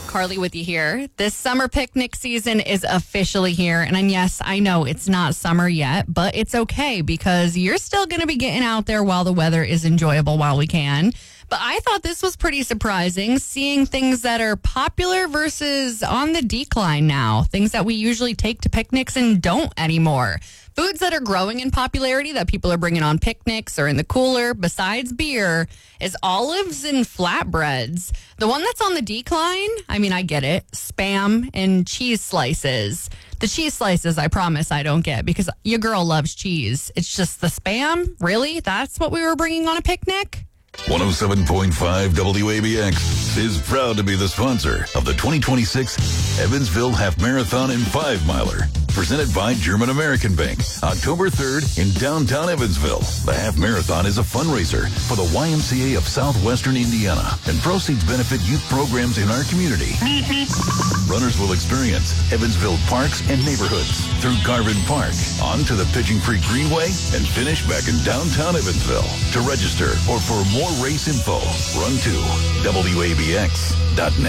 Carly with you here. This summer picnic season is officially here. And yes, I know it's not summer yet, but it's okay because you're still going to be getting out there while the weather is enjoyable while we can. But I thought this was pretty surprising, seeing things that are popular versus on the decline now. Things that we usually take to picnics and don't anymore. Foods that are growing in popularity that people are bringing on picnics or in the cooler, besides beer, is olives and flatbreads. The one that's on the decline, I mean, I get it, Spam and cheese slices. The cheese slices, I promise I don't get because your girl loves cheese. It's just the Spam? Really? That's what we were bringing on a picnic? 107.5 WABX is proud to be the sponsor of the 2026 Evansville Half Marathon and 5-Miler. Presented by German American Bank, October 3rd in downtown Evansville. The Half Marathon is a fundraiser for the YMCA of Southwestern Indiana, and proceeds benefit youth programs in our community. Runners will experience Evansville parks and neighborhoods through Garvin Park, on to the Pigeon Creek Greenway, and finish back in downtown Evansville. To register or for more race info, run to WABX.net.